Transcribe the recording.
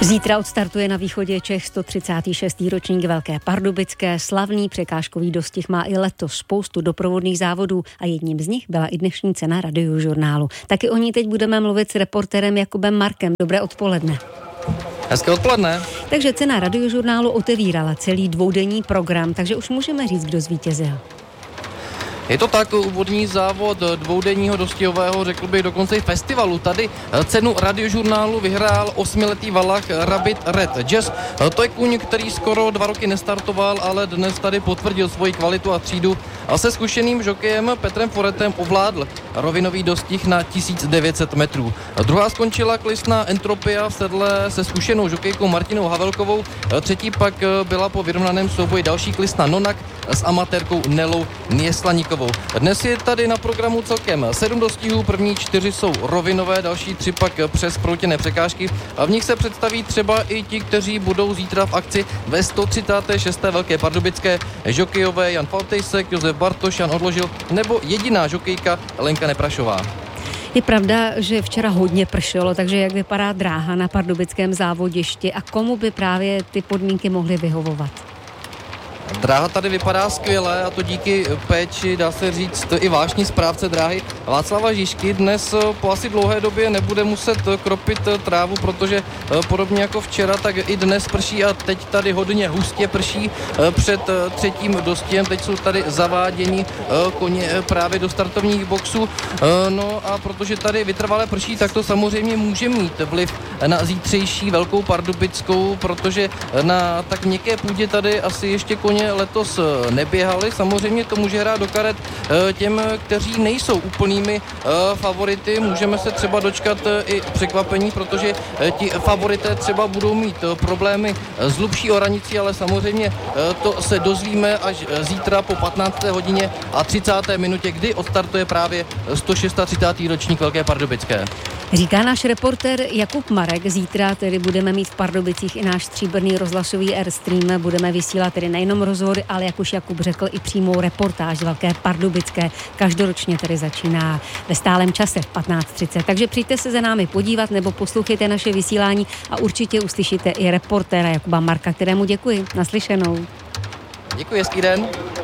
Zítra odstartuje na východě Čech 136. ročník Velké Pardubické. Slavný překážkový dostih má i letos spoustu doprovodných závodů a jedním z nich byla i dnešní cena Radiožurnálu. Taky o ní teď budeme mluvit s reportérem Jakubem Markem. Dobré odpoledne. Hezké odpoledne. Takže cena Radiožurnálu otevírala celý dvoudenní program, takže už můžeme říct, kdo zvítězil. Je to tak, úvodní závod dvoudenního dostihového, řekl bych dokonce i festivalu. Tady cenu Radiožurnálu vyhrál 8letý Valach Rabbit Red Jazz. To je kůň, který skoro 2 roky nestartoval, ale dnes tady potvrdil svoji kvalitu a třídu a se zkušeným žokejem Petrem Foretem ovládl rovinový dostih na 1900 metrů. Druhá skončila klysna Entropia v sedle se zkušenou žokejkou Martinou Havelkovou. Třetí pak byla po vyrovnaném souboji další klysna Nonak s amatérkou Nelou Nieslaníkovou. Dnes je tady na programu celkem 7 dostihů, první 4 jsou rovinové, další 3 pak přes proutěné překážky a v nich se představí třeba i ti, kteří budou zítra v akci ve 136. Velké Pardubické. Žokejové Jan Faltejsek, Josef Bartoš, Jan Odložil nebo jediná žokejka Lenka Neprašová. Je pravda, že včera hodně pršelo, takže jak vypadá dráha na pardubickém závodišti a komu by právě ty podmínky mohly vyhovovat? Dráha tady vypadá skvěle a to díky péči, dá se říct, i vášní správce dráhy Václava Žižky. Dnes po asi dlouhé době nebude muset kropit trávu, protože podobně jako včera, tak i dnes prší a teď tady hodně hustě prší před třetím dostihem. Teď jsou tady zaváděni koně právě do startovních boxů. No a protože tady vytrvale prší, tak to samozřejmě může mít vliv na zítřejší Velkou Pardubickou, protože na tak měkké půdě tady asi ještě koně letos neběhali. Samozřejmě to může hrát do karet těm, kteří nejsou úplnými favority. Můžeme se třeba dočkat i překvapení, protože ti favorité třeba budou mít problémy s hlubší oranicí, ale samozřejmě to se dozvíme až zítra po 15. hodině a 30. minutě, kdy odstartuje právě 136. ročník Velké Pardubické. Říká náš reportér Jakub Marek. Zítra tedy budeme mít v Pardubicích i náš stříbrný rozhlasový Airstream. Budeme vysílat tedy nejenom rozhovory, ale jak už Jakub řekl, i přímou reportáž z Velké Pardubické. Každoročně tedy začíná ve stálem čase v 15:30. Takže přijďte se za námi podívat nebo poslouchejte naše vysílání a určitě uslyšíte i reportéra Jakuba Marka, kterému děkuji. Naslyšenou. Děkuji, hezký den.